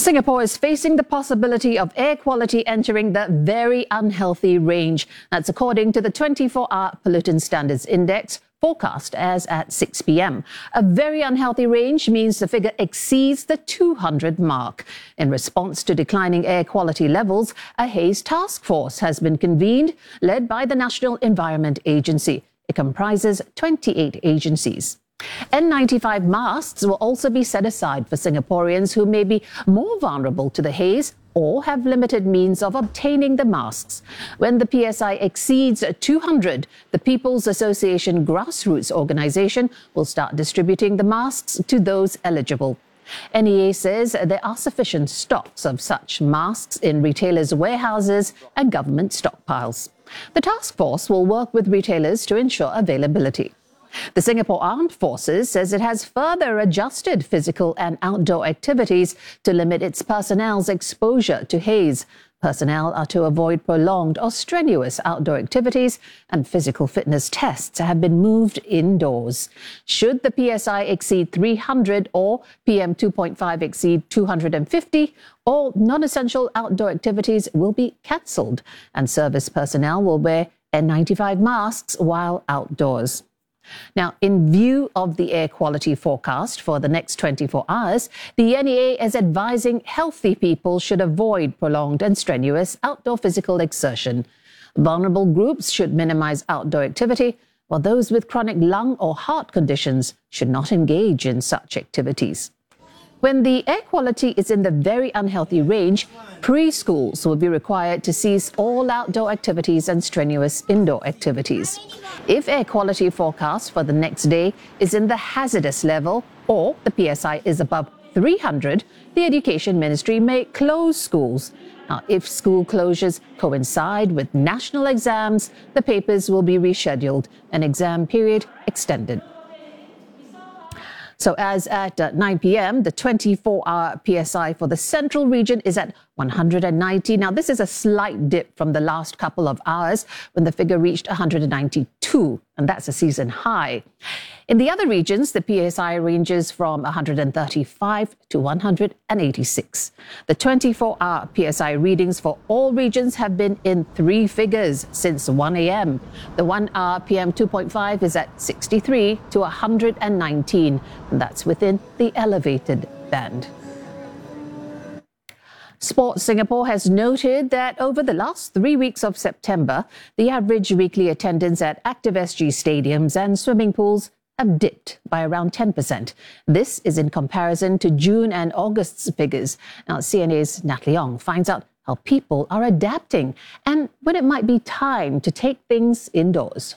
Singapore is facing the possibility of air quality entering the very unhealthy range. That's according to the 24-hour Pollutant Standards Index, forecast as at 6 p.m. A very unhealthy range means the figure exceeds the 200 mark. In response to declining air quality levels, a haze task force has been convened, led by the National Environment Agency. It comprises 28 agencies. N95 masks will also be set aside for Singaporeans who may be more vulnerable to the haze or have limited means of obtaining the masks. When the PSI exceeds 200, the People's Association Grassroots Organisation will start distributing the masks to those eligible. NEA says there are sufficient stocks of such masks in retailers' warehouses and government stockpiles. The task force will work with retailers to ensure availability. The Singapore Armed Forces says it has further adjusted physical and outdoor activities to limit its personnel's exposure to haze. Personnel are to avoid prolonged or strenuous outdoor activities, and physical fitness tests have been moved indoors. Should the PSI exceed 300 or PM2.5 exceed 250, all non-essential outdoor activities will be cancelled, and service personnel will wear N95 masks while outdoors. Now, in view of the air quality forecast for the next 24 hours, the NEA is advising healthy people should avoid prolonged and strenuous outdoor physical exertion. Vulnerable groups should minimize outdoor activity, while those with chronic lung or heart conditions should not engage in such activities. When the air quality is in the very unhealthy range, preschools will be required to cease all outdoor activities and strenuous indoor activities. If air quality forecast for the next day is in the hazardous level or the PSI is above 300, the Education Ministry may close schools. Now, if school closures coincide with national exams, the papers will be rescheduled and exam period extended. So as at 9 p.m., the 24-hour PSI for the central region is at 190. Now, this is a slight dip from the last couple of hours when the figure reached 192, and that's a season high. In the other regions, the PSI ranges from 135 to 186. The 24-hour PSI readings for all regions have been in three figures since 1 a.m. The 1-hour PM2.5 is at 63 to 119, and that's within the elevated band. Sports Singapore has noted that over the last 3 weeks of September, the average weekly attendance at ActiveSG stadiums and swimming pools have dipped by around 10%. This is in comparison to June and August's figures. Now, CNA's Natalie Ong finds out how people are adapting and when it might be time to take things indoors.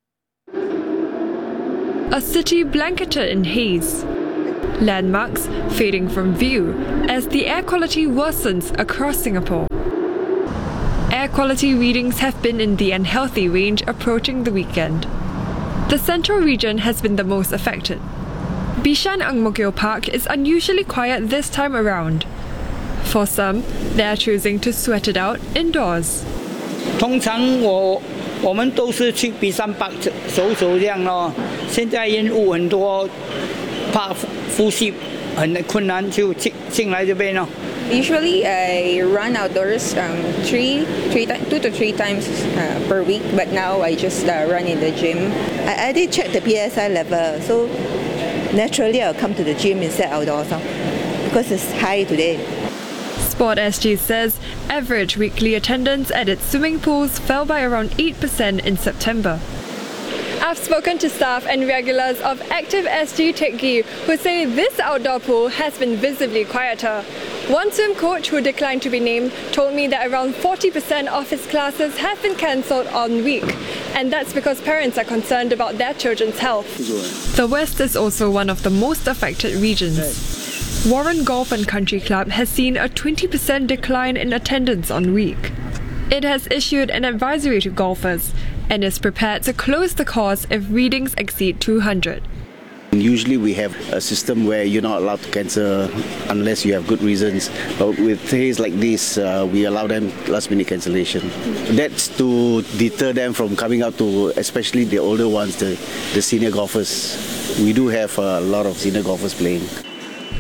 A city blanketed in haze. Landmarks fading from view as the air quality worsens across Singapore. Air quality readings have been in the unhealthy range approaching the weekend. The central region has been the most affected. Bishan Ang Mo Kio Park is unusually quiet this time around. For some, they are choosing to sweat it out indoors. 通常我们都是去Bishan Park走走这样咯。现在烟雾很多，怕呼吸很困难，就进来这边咯。 Usually, I run outdoors 2 to 3 times per week, but now I just run in the gym. I did check the PSI level, so naturally I'll come to the gym instead outdoors because it's high today. Sport SG says average weekly attendance at its swimming pools fell by around 8% in September. I've spoken to staff and regulars of ActiveSG Teck Ghee who say this outdoor pool has been visibly quieter. One swim coach who declined to be named told me that around 40% of his classes have been cancelled on week, and that's because parents are concerned about their children's health. The West is also one of the most affected regions. Warren Golf and Country Club has seen a 20% decline in attendance on week. It has issued an advisory to golfers and is prepared to close the course if readings exceed 200. Usually we have a system where you're not allowed to cancel unless you have good reasons. But with haze like this, we allow them last-minute cancellation. That's to deter them from coming out to, especially the older ones, the senior golfers. We do have a lot of senior golfers playing.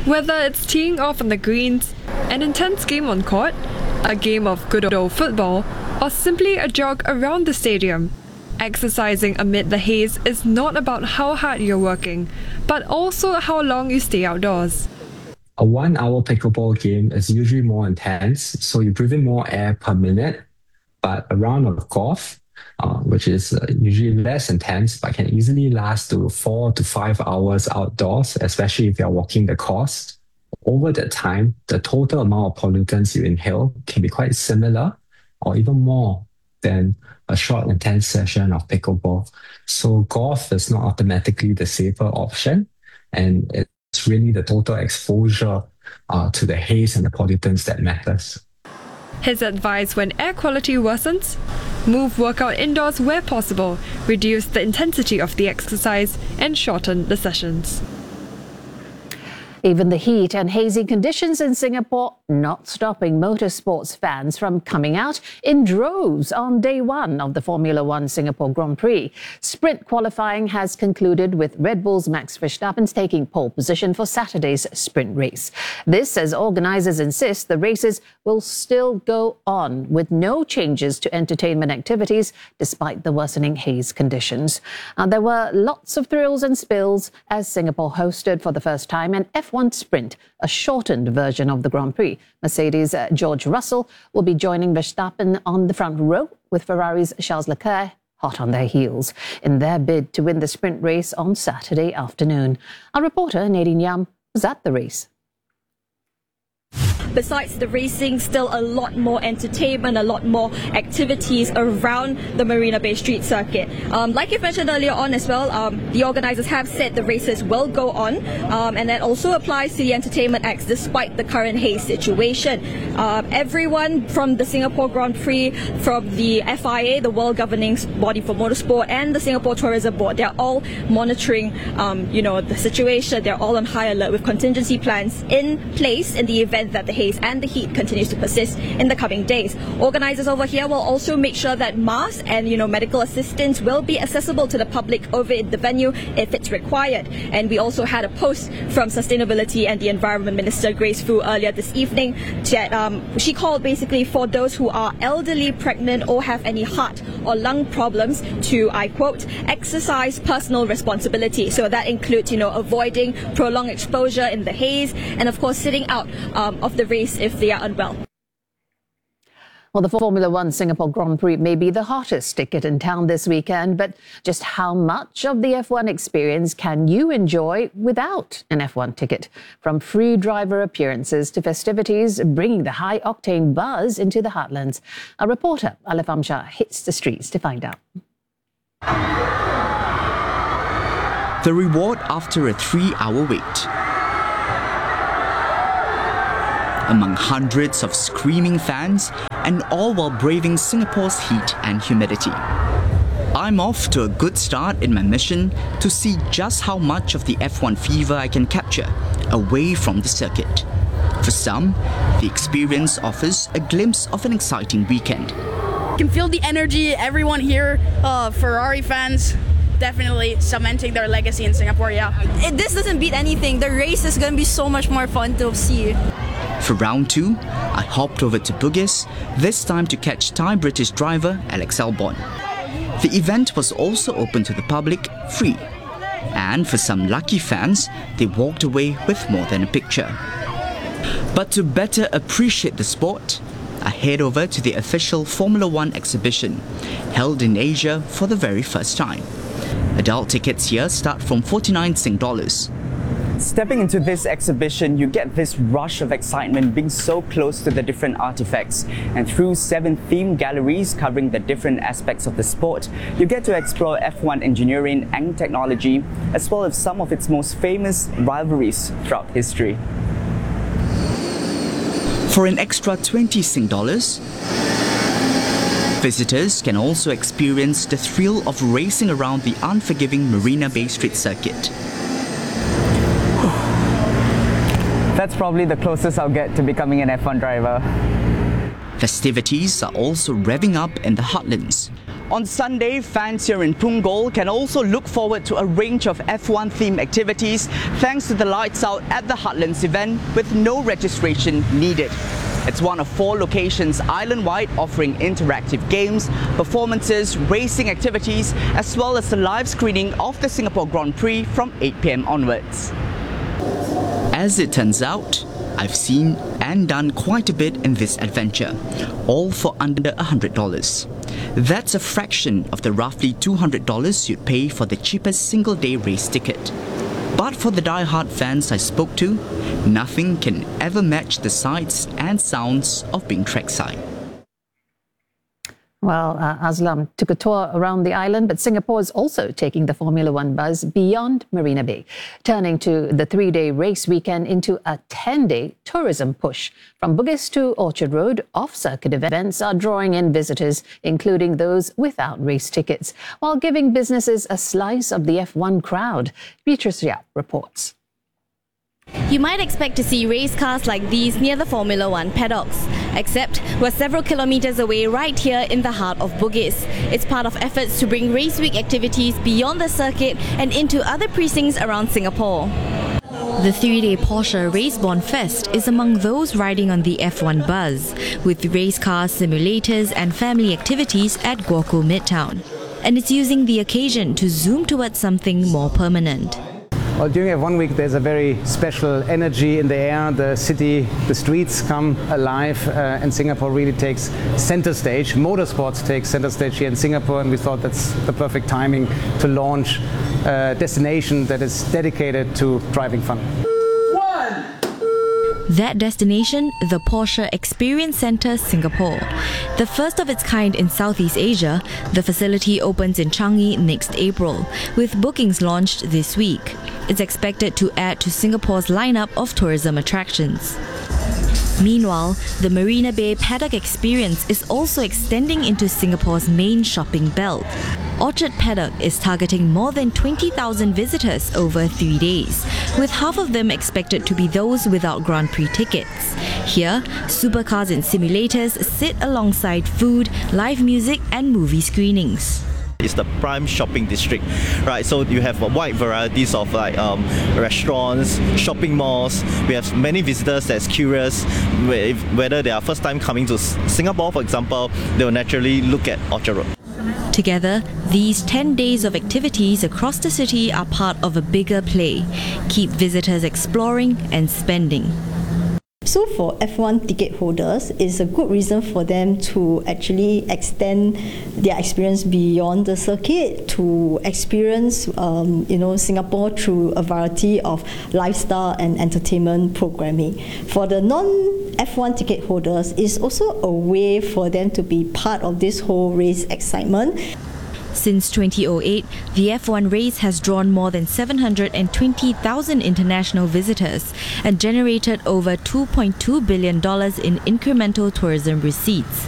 Whether it's teeing off on the greens, an intense game on court, a game of good old football, or simply a jog around the stadium, exercising amid the haze is not about how hard you're working, but also how long you stay outdoors. A 1 hour pickleball game is usually more intense, so you breathe in more air per minute, but a round of golf, which is usually less intense, but can easily last to 4 to 5 hours outdoors, especially if you're walking the course. Over that time, the total amount of pollutants you inhale can be quite similar or even more than a short, intense session of pickleball. So golf is not automatically the safer option, and it's really the total exposure to the haze and the pollutants that matters. His advice when air quality worsens? Move workout indoors where possible, reduce the intensity of the exercise, and shorten the sessions. Even the heat and hazy conditions in Singapore not stopping motorsports fans from coming out in droves on day one of the Formula One Singapore Grand Prix. Sprint qualifying has concluded with Red Bull's Max Verstappen taking pole position for Saturday's sprint race. This as organisers insist the races will still go on with no changes to entertainment activities despite the worsening haze conditions. There were lots of thrills and spills as Singapore hosted for the first time an F1 sprint, a shortened version of the Grand Prix. Mercedes' George Russell will be joining Verstappen on the front row, with Ferrari's Charles Leclerc hot on their heels in their bid to win the sprint race on Saturday afternoon. Our reporter Nadine Yam was at the race. Besides the racing, still a lot more entertainment, a lot more activities around the Marina Bay Street circuit. Like you mentioned earlier on as well, the organisers have said the races will go on, and that also applies to the entertainment acts despite the current haze situation. Everyone from the Singapore Grand Prix, from the FIA, the World Governing Body for Motorsport, and the Singapore Tourism Board, they're all monitoring, the situation. They're all on high alert with contingency plans in place in the event that the haze and the heat continues to persist in the coming days. Organisers over here will also make sure that masks and medical assistance will be accessible to the public over in the venue if it's required. And we also had a post from Sustainability and the Environment Minister Grace Fu earlier this evening that she called basically for those who are elderly, pregnant or have any heart or lung problems to, I quote, exercise personal responsibility. So that includes avoiding prolonged exposure in the haze and of course sitting out of the race if they are unwell. Well, the Formula One Singapore Grand Prix may be the hottest ticket in town this weekend, but just how much of the F1 experience can you enjoy without an F1 ticket? From free driver appearances to festivities, bringing the high-octane buzz into the heartlands. Our reporter, Alif Amshah, hits the streets to find out. The reward after a 3-hour wait. Among hundreds of screaming fans, and all while braving Singapore's heat and humidity. I'm off to a good start in my mission to see just how much of the F1 fever I can capture away from the circuit. For some, the experience offers a glimpse of an exciting weekend. You can feel the energy, everyone here, Ferrari fans, definitely cementing their legacy in Singapore, yeah. This doesn't beat anything. The race is going to be so much more fun to see. For round 2, I hopped over to Bugis, this time to catch Thai British driver Alex Albon. The event was also open to the public, free. And for some lucky fans, they walked away with more than a picture. But to better appreciate the sport, I head over to the official Formula One exhibition, held in Asia for the very first time. Adult tickets here start from 49 Sing dollars. Stepping into this exhibition, you get this rush of excitement being so close to the different artifacts. And through 7 themed galleries covering the different aspects of the sport, you get to explore F1 engineering and technology, as well as some of its most famous rivalries throughout history. For an extra 20 Sing dollars, visitors can also experience the thrill of racing around the unforgiving Marina Bay Street circuit. That's probably the closest I'll get to becoming an F1 driver. Festivities are also revving up in the heartlands. On Sunday, fans here in Punggol can also look forward to a range of F1 themed activities thanks to the lights out at the Heartlands event with no registration needed. It's one of 4 locations island-wide offering interactive games, performances, racing activities, as well as a live screening of the Singapore Grand Prix from 8 p.m. onwards. As it turns out, I've seen and done quite a bit in this adventure, all for under $100. That's a fraction of the roughly $200 you'd pay for the cheapest single-day race ticket. But for the die-hard fans I spoke to, nothing can ever match the sights and sounds of being trackside. Well, Aslam took a tour around the island, but Singapore is also taking the Formula One buzz beyond Marina Bay, turning to the 3-day race weekend into a 10-day tourism push. From Bugis to Orchard Road, off-circuit events are drawing in visitors, including those without race tickets, while giving businesses a slice of the F1 crowd. Beatrice Yap reports. You might expect to see race cars like these near the Formula One paddocks, except we're several kilometres away right here in the heart of Bugis. It's part of efforts to bring race week activities beyond the circuit and into other precincts around Singapore. The 3-day Porsche Raceborn Fest is among those riding on the F1 buzz, with race cars, simulators and family activities at Guoku Midtown. And it's using the occasion to zoom towards something more permanent. Well, during F1 week there's a very special energy in the air. The city, the streets come alive and Singapore really takes center stage. Motorsports takes center stage here in Singapore, and we thought that's the perfect timing to launch a destination that is dedicated to driving fun. That destination, the Porsche Experience Centre Singapore. The first of its kind in Southeast Asia, the facility opens in Changi next April, with bookings launched this week. It's expected to add to Singapore's lineup of tourism attractions. Meanwhile, the Marina Bay Paddock Experience is also extending into Singapore's main shopping belt. Orchard Paddock is targeting more than 20,000 visitors over 3 days, with half of them expected to be those without Grand Prix tickets. Here, supercars and simulators sit alongside food, live music and movie screenings. It's the prime shopping district, right? So you have a wide varieties of restaurants, shopping malls. We have many visitors that's curious whether they are first time coming to Singapore, for example, they will naturally look at Orchard Road. Together, these 10 days of activities across the city are part of a bigger play. Keep visitors exploring and spending. So for F1 ticket holders, it's a good reason for them to actually extend their experience beyond the circuit, to experience Singapore through a variety of lifestyle and entertainment programming. For the non-F1 ticket holders, it's also a way for them to be part of this whole race excitement. Since 2008, the F1 race has drawn more than 720,000 international visitors and generated over $2.2 billion in incremental tourism receipts.